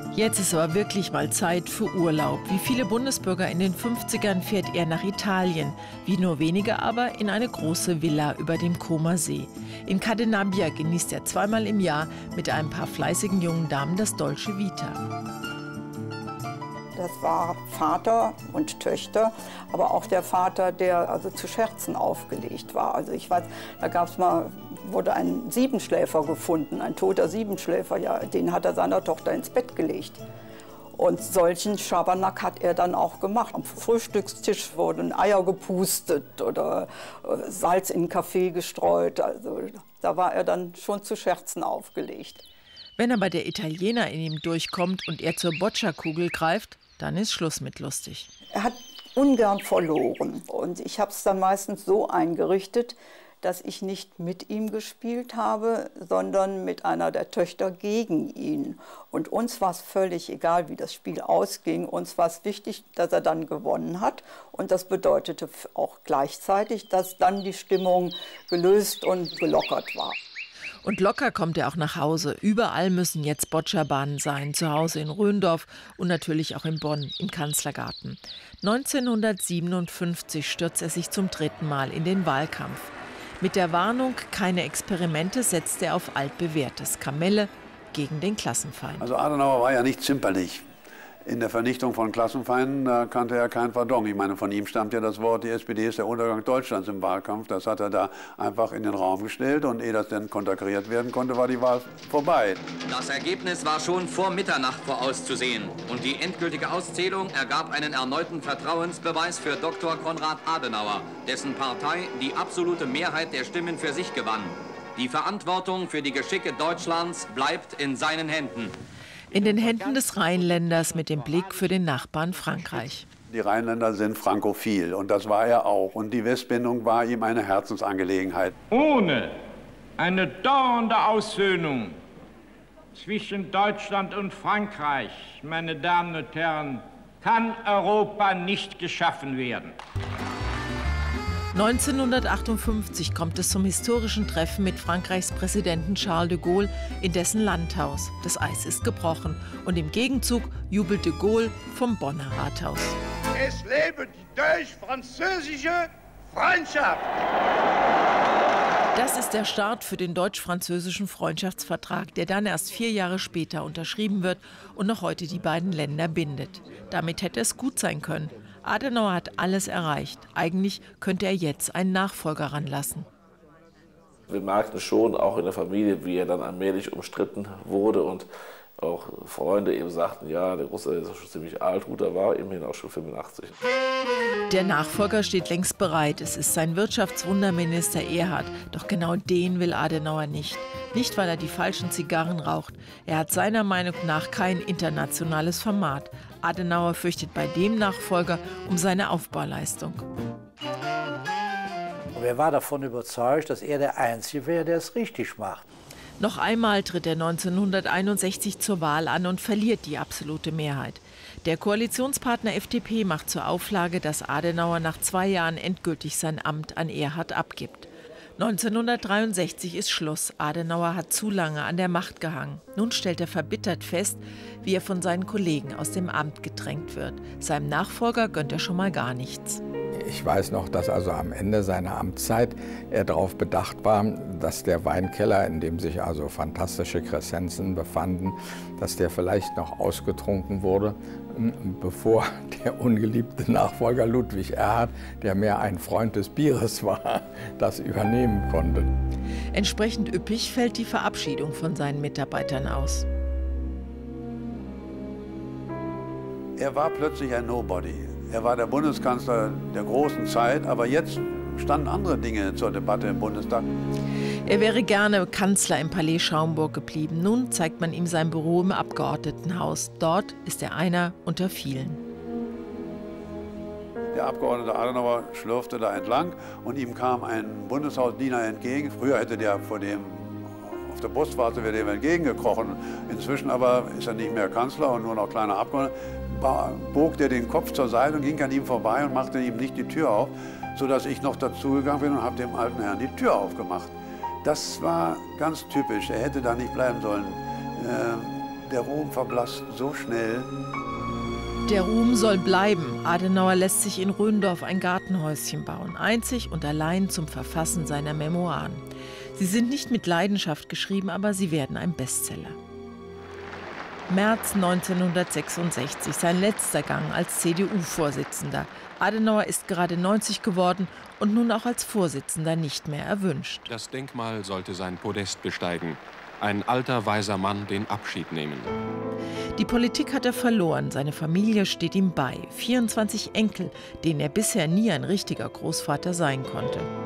Jetzt ist aber wirklich mal Zeit für Urlaub. Wie viele Bundesbürger in den 50ern fährt er nach Italien. Wie nur wenige aber in eine große Villa über dem Comer See. In Cadenabbia genießt er zweimal im Jahr mit ein paar fleißigen jungen Damen das Dolce Vita. Das war Vater und Töchter, aber auch der Vater, der also zu Scherzen aufgelegt war. Also ich weiß, da wurde ein Siebenschläfer gefunden, ein toter Siebenschläfer, ja, den hat er seiner Tochter ins Bett gelegt. Und solchen Schabernack hat er dann auch gemacht. Am Frühstückstisch wurden Eier gepustet oder Salz in den Kaffee gestreut. Also da war er dann schon zu Scherzen aufgelegt. Wenn aber der Italiener in ihm durchkommt und er zur Bocciakugel greift, dann ist Schluss mit lustig. Er hat ungern verloren und ich habe es dann meistens so eingerichtet, dass ich nicht mit ihm gespielt habe, sondern mit einer der Töchter gegen ihn. Und uns war es völlig egal, wie das Spiel ausging. Uns war es wichtig, dass er dann gewonnen hat. Und das bedeutete auch gleichzeitig, dass dann die Stimmung gelöst und gelockert war. Und locker kommt er auch nach Hause. Überall müssen jetzt Boccia-Bahnen sein. Zu Hause in Röndorf und natürlich auch in Bonn im Kanzlergarten. 1957 stürzt er sich zum 3. Mal in den Wahlkampf. Mit der Warnung, keine Experimente, setzt er auf altbewährtes. Kamelle gegen den Klassenfeind. Also Adenauer war ja nicht zimperlich. In der Vernichtung von Klassenfeinden, da kannte er kein Pardon. Ich meine, von ihm stammt ja das Wort, die SPD ist der Untergang Deutschlands im Wahlkampf. Das hat er da einfach in den Raum gestellt und ehe das dann konterkariert werden konnte, war die Wahl vorbei. Das Ergebnis war schon vor Mitternacht vorauszusehen und die endgültige Auszählung ergab einen erneuten Vertrauensbeweis für Dr. Konrad Adenauer, dessen Partei die absolute Mehrheit der Stimmen für sich gewann. Die Verantwortung für die Geschicke Deutschlands bleibt in seinen Händen. In den Händen des Rheinländers mit dem Blick für den Nachbarn Frankreich. Die Rheinländer sind frankophil und das war er auch. Und die Westbindung war ihm eine Herzensangelegenheit. Ohne eine dauernde Aussöhnung zwischen Deutschland und Frankreich, meine Damen und Herren, kann Europa nicht geschaffen werden. 1958 kommt es zum historischen Treffen mit Frankreichs Präsidenten Charles de Gaulle in dessen Landhaus. Das Eis ist gebrochen und im Gegenzug jubelt de Gaulle vom Bonner Rathaus. Es lebe die deutsch-französische Freundschaft! Das ist der Start für den deutsch-französischen Freundschaftsvertrag, der dann erst 4 Jahre später unterschrieben wird und noch heute die beiden Länder bindet. Damit hätte es gut sein können. Adenauer hat alles erreicht. Eigentlich könnte er jetzt einen Nachfolger ranlassen. Wir merkten schon, auch in der Familie, wie er dann allmählich umstritten wurde und auch Freunde eben sagten, ja, der Russe ist schon ziemlich alt, gut, er war immerhin auch schon 85. Der Nachfolger steht längst bereit. Es ist sein Wirtschaftswunderminister Erhard. Doch genau den will Adenauer nicht. Nicht, weil er die falschen Zigarren raucht. Er hat seiner Meinung nach kein internationales Format. Adenauer fürchtet bei dem Nachfolger um seine Aufbauleistung. Und er war davon überzeugt, dass er der Einzige wäre, der es richtig macht. Noch einmal tritt er 1961 zur Wahl an und verliert die absolute Mehrheit. Der Koalitionspartner FDP macht zur Auflage, dass Adenauer nach 2 Jahren endgültig sein Amt an Erhard abgibt. 1963 ist Schluss. Adenauer hat zu lange an der Macht gehangen. Nun stellt er verbittert fest, wie er von seinen Kollegen aus dem Amt gedrängt wird. Seinem Nachfolger gönnt er schon mal gar nichts. Ich weiß noch, dass also am Ende seiner Amtszeit er darauf bedacht war, dass der Weinkeller, in dem sich also fantastische Crescenzen befanden, dass der vielleicht noch ausgetrunken wurde, bevor der ungeliebte Nachfolger Ludwig Erhard, der mehr ein Freund des Bieres war, das übernehmen konnte. Entsprechend üppig fällt die Verabschiedung von seinen Mitarbeitern aus. Er war plötzlich ein Nobody. Er war der Bundeskanzler der großen Zeit, aber jetzt standen andere Dinge zur Debatte im Bundestag. Er wäre gerne Kanzler im Palais Schaumburg geblieben. Nun zeigt man ihm sein Büro im Abgeordnetenhaus. Dort ist er einer unter vielen. Der Abgeordnete Adenauer schlürfte da entlang und ihm kam ein Bundeshausdiener entgegen. Früher hätte der vor dem auf der Brustwarze wäre dem entgegengekrochen. Inzwischen aber ist er nicht mehr Kanzler und nur noch kleiner Abgeordneter. Bog der den Kopf zur Seite und ging an ihm vorbei und machte ihm nicht die Tür auf, sodass ich noch dazugegangen bin und habe dem alten Herrn die Tür aufgemacht. Das war ganz typisch. Er hätte da nicht bleiben sollen. der Ruhm verblasst so schnell. Der Ruhm soll bleiben. Adenauer lässt sich in Röndorf ein Gartenhäuschen bauen, einzig und allein zum Verfassen seiner Memoiren. Sie sind nicht mit Leidenschaft geschrieben, aber sie werden ein Bestseller. März 1966, sein letzter Gang als CDU-Vorsitzender. Adenauer ist gerade 90 geworden und nun auch als Vorsitzender nicht mehr erwünscht. Das Denkmal sollte sein Podest besteigen. Ein alter, weiser Mann den Abschied nehmen. Die Politik hat er verloren, seine Familie steht ihm bei. 24 Enkel, denen er bisher nie ein richtiger Großvater sein konnte.